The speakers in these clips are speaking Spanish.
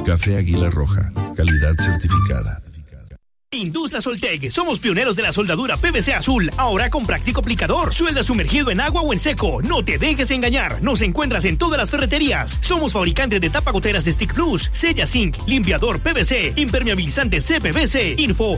Café Águila Roja, calidad certificada. Industria Soltec, somos pioneros de la soldadura PVC azul, ahora con práctico aplicador. Suelda sumergido en agua o en seco. No te dejes engañar. Nos encuentras en todas las ferreterías. Somos fabricantes de tapagoteras Stick Plus, sella zinc, limpiador PVC, impermeabilizante CPVC. Info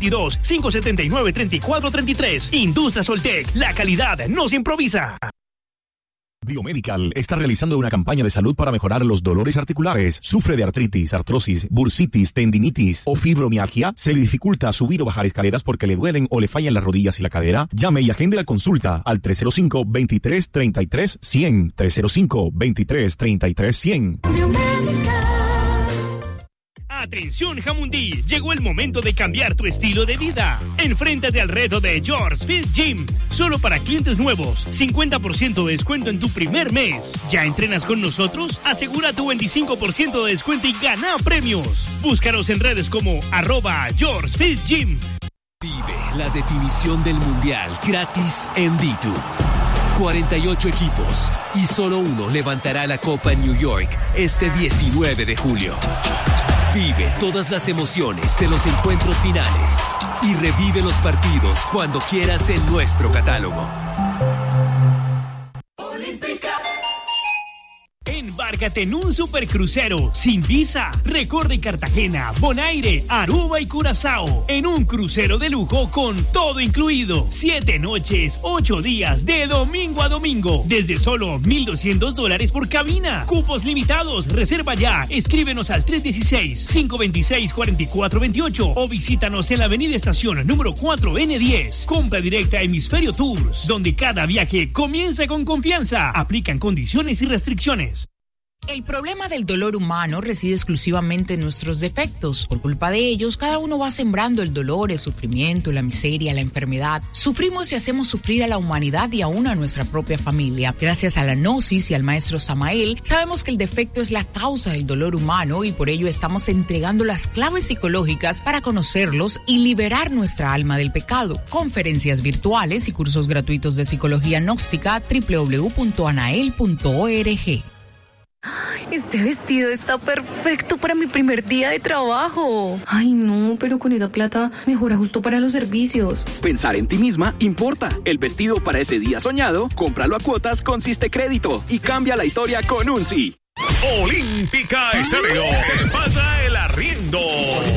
322-579-3433. Industria Soltec, la calidad no se improvisa. Biomedical está realizando una campaña de salud para mejorar los dolores articulares. ¿Sufre de artritis, artrosis, bursitis, tendinitis o fibromialgia? ¿Se le dificulta subir o bajar escaleras porque le duelen o le fallan las rodillas y la cadera? Llame y agende la consulta al 305-2333-100. 305-2333-100. Atención Jamundí, llegó el momento de cambiar tu estilo de vida. Enfréntate al reto de George Fit Gym. Solo para clientes nuevos, 50% de descuento en tu primer mes. ¿Ya entrenas con nosotros? Asegura tu 25% de descuento y gana premios. Búscanos en redes como @George Fit Gym. Vive la definición del Mundial gratis en D2. 48 equipos y solo uno levantará la copa en New York este 19 de julio. Vive todas las emociones de los encuentros finales y revive los partidos cuando quieras en nuestro catálogo. Embárcate en un supercrucero sin visa. Recorre Cartagena, Bonaire, Aruba y Curazao en un crucero de lujo con todo incluido. 7 noches, 8 días de domingo a domingo desde solo $1,200 por cabina. Cupos limitados. Reserva ya. Escríbenos al 316-526-4428 o visítanos en la Avenida Estación número 4N10. Compra directa Hemisferio Tours, donde cada viaje comienza con confianza. Aplican condiciones y restricciones. El problema del dolor humano reside exclusivamente en nuestros defectos. Por culpa de ellos, cada uno va sembrando el dolor, el sufrimiento, la miseria, la enfermedad. Sufrimos y hacemos sufrir a la humanidad y aún a nuestra propia familia. Gracias a la Gnosis y al maestro Samael, sabemos que el defecto es la causa del dolor humano y por ello estamos entregando las claves psicológicas para conocerlos y liberar nuestra alma del pecado. Conferencias virtuales y cursos gratuitos de psicología gnóstica www.anael.org. Este vestido está perfecto para mi primer día de trabajo. Ay, no, pero con esa plata mejora justo para los servicios. Pensar en ti misma importa. El vestido para ese día soñado, cómpralo a cuotas con Siste Crédito y cambia la historia con un sí. Olímpica Estéreo. Pasa el arriendo.